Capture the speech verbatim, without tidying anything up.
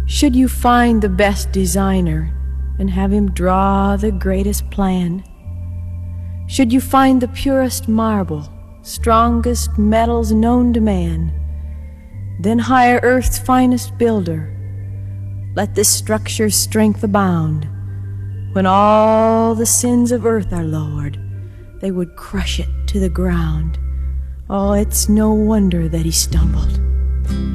Should you find the best designer and have him draw the greatest plan, should you find the purest marble, strongest metals known to man, then hire earth's finest builder. Let this structure's strength abound. When all the sins of earth are lowered, they would crush it to the ground. Oh, it's no wonder that he stumbled.